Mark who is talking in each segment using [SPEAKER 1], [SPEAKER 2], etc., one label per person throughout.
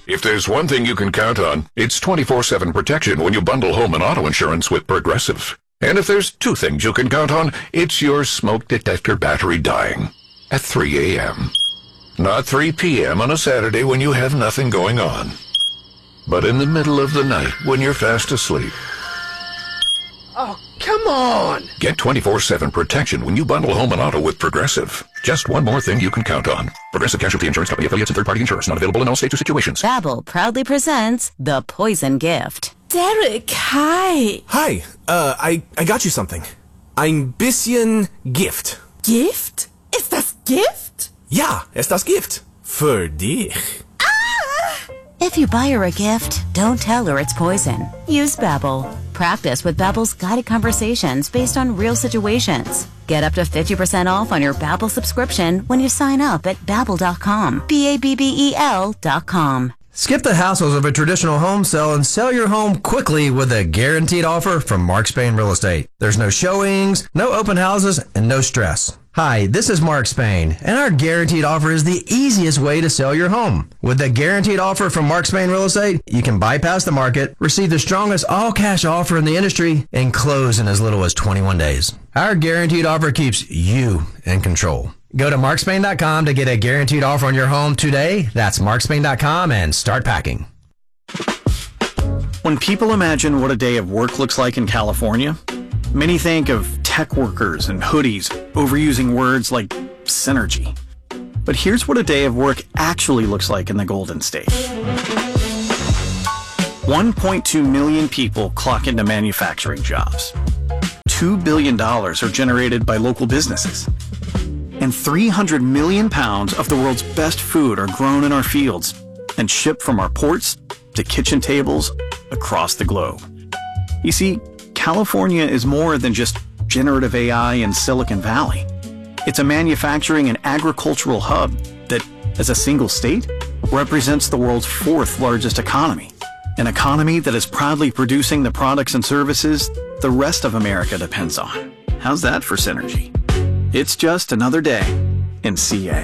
[SPEAKER 1] If there's one thing you can count on, it's 24/7 protection when you bundle home and auto insurance with Progressive. And if there's two things you can count on, it's your smoke detector battery dying at 3 a.m. Not 3 p.m. on a Saturday when you have nothing going on, but in the middle of the night when you're fast asleep.
[SPEAKER 2] Oh, come on!
[SPEAKER 1] Get 24/7 protection when you bundle home and auto with Progressive. Just one more thing you can count on. Progressive Casualty Insurance Company, affiliates, and third-party insurance. Not available in all states or situations.
[SPEAKER 3] Babbel proudly presents The Poison Gift.
[SPEAKER 4] Derek, hi.
[SPEAKER 5] Hi, I got you something. Ein bisschen Gift.
[SPEAKER 4] Gift? Ist das Gift?
[SPEAKER 5] Ja, ist das Gift. Für dich.
[SPEAKER 3] If you buy her a gift, don't tell her it's poison. Use Babbel. Practice with Babbel's guided conversations based on real situations. Get up to 50% off on your Babbel subscription when you sign up at Babbel.com. Babbel.com.
[SPEAKER 6] Skip the hassles of a traditional home sale and sell your home quickly with a guaranteed offer from Mark Spain Real Estate. There's no showings, no open houses, and no stress. Hi, this is Mark Spain, and our guaranteed offer is the easiest way to sell your home. With the guaranteed offer from Mark Spain Real Estate, you can bypass the market, receive the strongest all-cash offer in the industry, and close in as little as 21 days. Our guaranteed offer keeps you in control. Go to markspain.com to get a guaranteed offer on your home today. That's markspain.com and start packing.
[SPEAKER 7] When people imagine what a day of work looks like in California, many think of tech workers and hoodies, overusing words like synergy. But here's what a day of work actually looks like in the Golden State. 1.2 million people clock into manufacturing jobs. $2 billion are generated by local businesses. And 300 million pounds of the world's best food are grown in our fields and shipped from our ports to kitchen tables across the globe. You see, California is more than just generative AI in Silicon Valley. It's a manufacturing and agricultural hub that, as a single state, represents the world's fourth largest economy. An economy that is proudly producing the products and services the rest of America depends on. How's that for synergy? It's just another day in CA.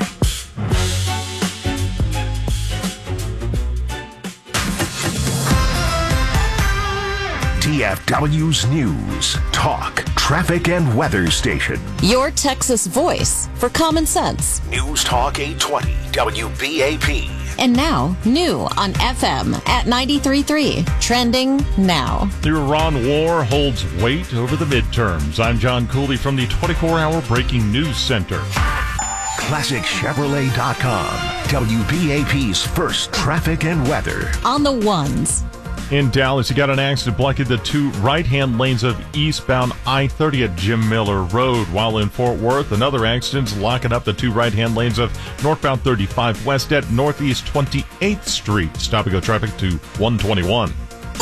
[SPEAKER 8] DFW's News, Talk, Traffic, and Weather Station.
[SPEAKER 9] Your Texas voice for common sense.
[SPEAKER 8] News Talk 820, WBAP.
[SPEAKER 9] And now, new on FM at 93.3. Trending now.
[SPEAKER 10] The Iran war holds weight over the midterms. I'm John Cooley from the 24-hour Breaking News Center.
[SPEAKER 8] ClassicChevrolet.com, WBAP's first traffic and weather.
[SPEAKER 9] On the ones.
[SPEAKER 10] In Dallas, you got an accident blocking the two right-hand lanes of eastbound I-30 at Jim Miller Road, while in Fort Worth, another accident's locking up the two right-hand lanes of northbound 35 west at Northeast 28th Street. Stop-and-go traffic to 121.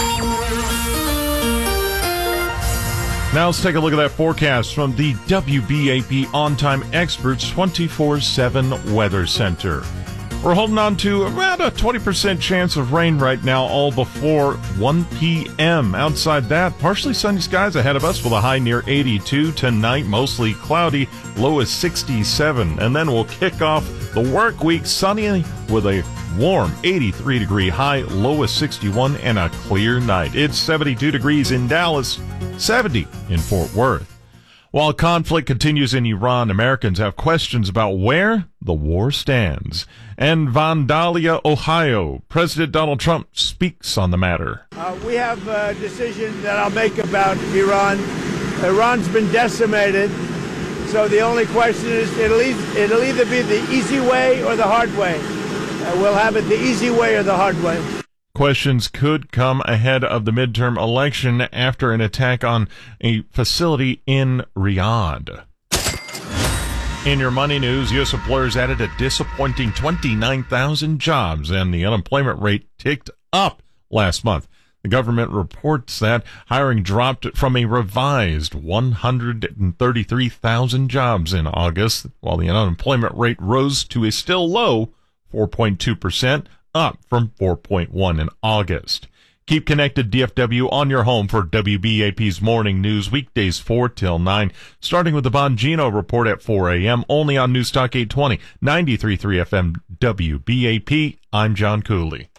[SPEAKER 10] Now let's take a look at that forecast from the WBAP On-Time Experts 24/7 Weather Center. We're holding on to around a 20% chance of rain right now, all before 1 p.m. Outside that, partially sunny skies ahead of us with a high near 82. Tonight, mostly cloudy, low is 67. And then we'll kick off the work week sunny with a warm 83-degree high, low is 61, and a clear night. It's 72 degrees in Dallas, 70 in Fort Worth. While conflict continues in Iran, Americans have questions about where the war stands. And Vandalia, Ohio, President Donald Trump speaks on the matter.
[SPEAKER 11] We have a decision that I'll make about Iran. Iran's been decimated, so the only question is it'll either be the easy way or the hard way. We'll have it the easy way or the hard way.
[SPEAKER 10] Questions could come ahead of the midterm election after an attack on a facility in Riyadh. In your money news, U.S. employers added a disappointing 29,000 jobs, and the unemployment rate ticked up last month. The government reports that hiring dropped from a revised 133,000 jobs in August, while the unemployment rate rose to a still low 4.2%. Up from 4.1 in August. Keep connected, DFW, on your home for WBAP's morning news, weekdays 4 till 9, starting with the Bongino report at 4 a.m., only on News Talk 820, 93.3 FM WBAP. I'm John Cooley.